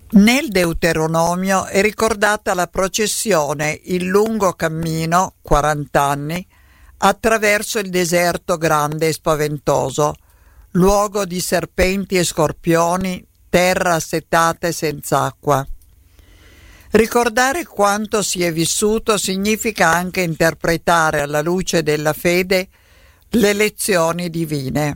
Nel Deuteronomio è ricordata la processione, il lungo cammino, 40 anni, attraverso il deserto grande e spaventoso, luogo di serpenti e scorpioni, terra assetata e senza acqua. Ricordare quanto si è vissuto significa anche interpretare alla luce della fede le lezioni divine.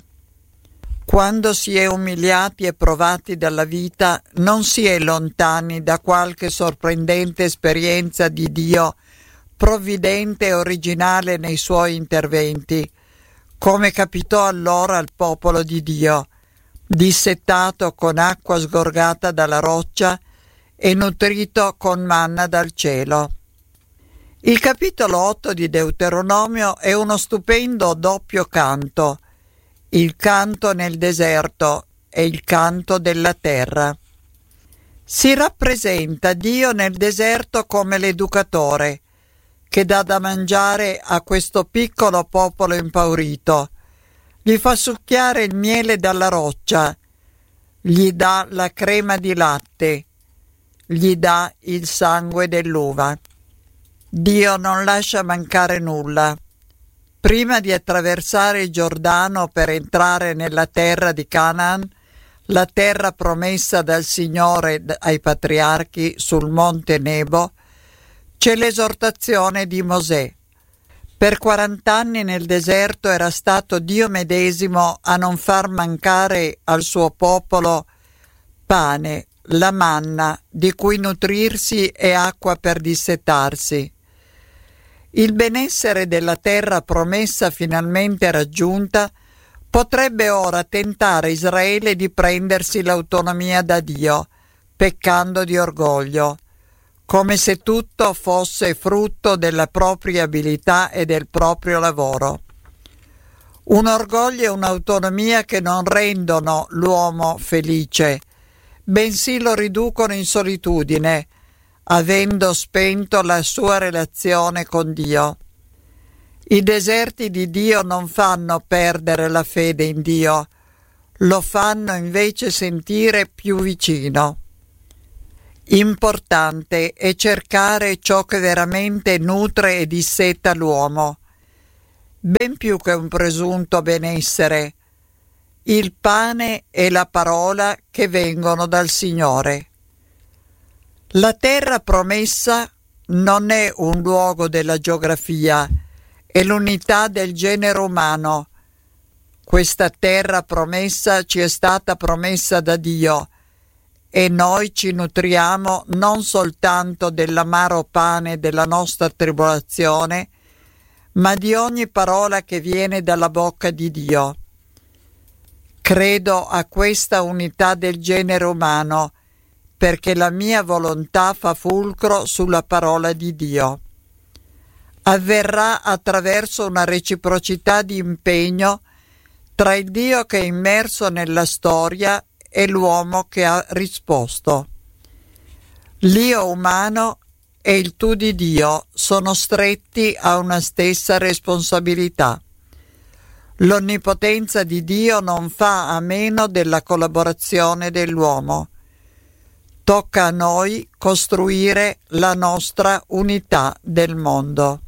Quando si è umiliati e provati dalla vita, non si è lontani da qualche sorprendente esperienza di Dio, provvidente e originale nei suoi interventi, come capitò allora al popolo di Dio, dissettato con acqua sgorgata dalla roccia e nutrito con manna dal cielo. Il capitolo 8 di Deuteronomio è uno stupendo doppio canto, il canto nel deserto e il canto della terra. Si rappresenta Dio nel deserto come l'educatore che dà da mangiare a questo piccolo popolo impaurito, gli fa succhiare il miele dalla roccia, gli dà la crema di latte, gli dà il sangue dell'uva. Dio non lascia mancare nulla. Prima di attraversare il Giordano per entrare nella terra di Canaan, la terra promessa dal Signore ai patriarchi sul monte Nebo, c'è l'esortazione di Mosè. Per 40 anni nel deserto era stato Dio medesimo a non far mancare al suo popolo pane, la manna, di cui nutrirsi e acqua per dissetarsi. Il benessere della terra promessa finalmente raggiunta potrebbe ora tentare Israele di prendersi l'autonomia da Dio, peccando di orgoglio, come se tutto fosse frutto della propria abilità e del proprio lavoro. Un orgoglio e un'autonomia che non rendono l'uomo felice, bensì lo riducono in solitudine, avendo spento la sua relazione con Dio. I deserti di Dio non fanno perdere la fede in Dio, lo fanno invece sentire più vicino. Importante è cercare ciò che veramente nutre e disseta l'uomo, ben più che un presunto benessere, il pane e la parola che vengono dal Signore. La terra promessa non è un luogo della geografia, è l'unità del genere umano. Questa terra promessa ci è stata promessa da Dio e noi ci nutriamo non soltanto dell'amaro pane della nostra tribolazione, ma di ogni parola che viene dalla bocca di Dio. Credo a questa unità del genere umano, perché la mia volontà fa fulcro sulla parola di Dio. Avverrà attraverso una reciprocità di impegno tra il Dio che è immerso nella storia e l'uomo che ha risposto. L'io umano e il tu di Dio sono stretti a una stessa responsabilità. L'onnipotenza di Dio non fa a meno della collaborazione dell'uomo. Tocca a noi costruire la nostra unità del mondo.